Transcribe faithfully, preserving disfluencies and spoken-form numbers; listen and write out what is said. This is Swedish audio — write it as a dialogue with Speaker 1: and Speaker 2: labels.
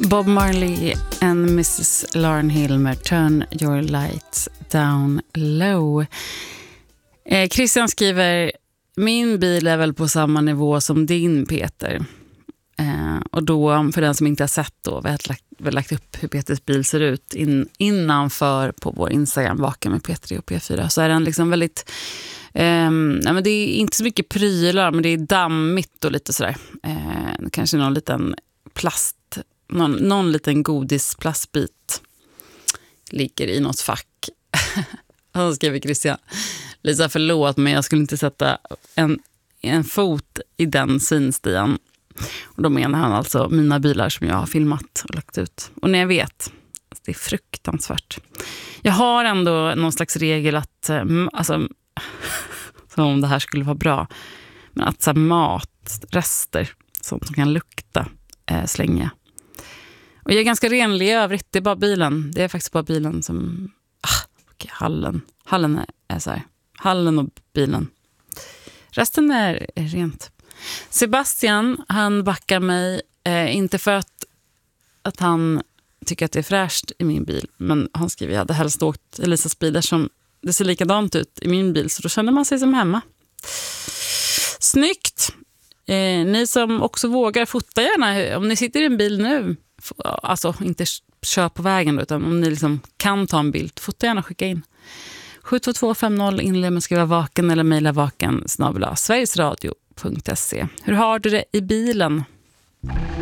Speaker 1: Bob Marley and missus Lauryn Hill med Turn Your Lights Down Low. Eh, Christian skriver: min bil är väl på samma nivå som din, Peter. Eh, och då, för den som inte har sett då, vi har lagt, vi har lagt upp hur Peters bil ser ut in, innanför på vår Instagram, Vaken med Peter och P fyra, så är den liksom väldigt eh, nej, men det är inte så mycket prylar, men det är dammigt och lite sådär. Eh, kanske någon liten plast, någon, någon liten godisplastbit ligger i något fack. Och så skriver Christian: Lisa, förlåt, men jag skulle inte sätta en, en fot i den synstigen. Och då menar han alltså mina bilar som jag har filmat och lagt ut. Och när jag vet, det är fruktansvärt. Jag har ändå någon slags regel att, alltså, som om det här skulle vara bra, men att så här, matrester, sånt som kan lukta, eh, slänga. Och jag är ganska renlig i övrigt, det är bara bilen. Det är faktiskt bara bilen som, ah, okej, hallen. Hallen är, är så här, hallen och bilen. Resten är, är rent. Sebastian, han backar mig, eh, inte för att, att han tycker att det är fräscht i min bil, men han skriver: jag hade helst åkt Elisas bil som det ser likadant ut i min bil, så då känner man sig som hemma. Snyggt! Eh, ni som också vågar, fota gärna om ni sitter i en bil nu, alltså inte kör på vägen då, utan om ni liksom kan ta en bild, fota gärna, skicka in sju två två fem noll, inled med skriva vaken eller mejla vaken snabel-a sverigesradio punkt se. Hur har du det i bilen?